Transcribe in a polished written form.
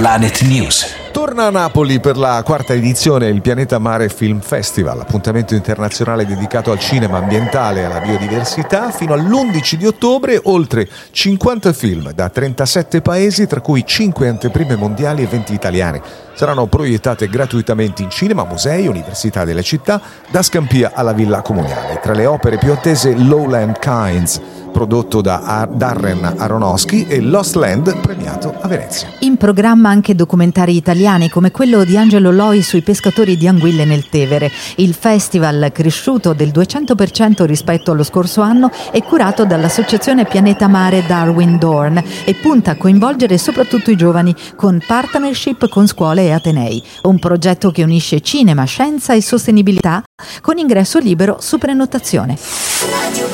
Planet News. Torna a Napoli per la quarta edizione il Pianeta Mare Film Festival, appuntamento internazionale dedicato al cinema ambientale e alla biodiversità. Fino all'11 di ottobre oltre 50 film da 37 paesi, tra cui 5 anteprime mondiali e 20 italiane. Saranno proiettate gratuitamente in cinema, musei, università delle città, da Scampia alla Villa Comunale. Tra le opere più attese Lowland Kinds, prodotto da Darren Aronofsky, e Lost Land, premiato a Venezia. In programma anche documentari italiani come quello di Angelo Loi sui pescatori di anguille nel Tevere. Il festival, cresciuto del 200% rispetto allo scorso anno, è curato dall'associazione Pianeta Mare Darwin Dorn e punta a coinvolgere soprattutto i giovani con partnership con scuole e atenei. Un progetto che unisce cinema, scienza e sostenibilità con ingresso libero su prenotazione.